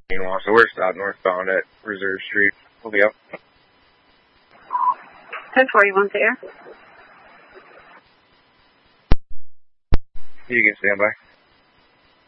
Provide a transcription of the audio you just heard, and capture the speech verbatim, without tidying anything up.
Meanwhile, so we're stopped northbound at Reserve Street. We'll be up. ten forty-one there. You can stand by.